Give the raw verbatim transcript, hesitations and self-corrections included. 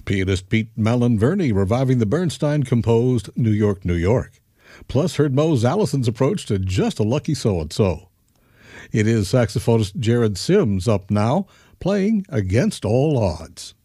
Pianist Pete Malin-Verney reviving the Bernstein-composed New York, New York. Plus heard Mose Allison's approach to Just a Lucky So-and-So. It is saxophonist Jared Sims up now, playing Against All Odds.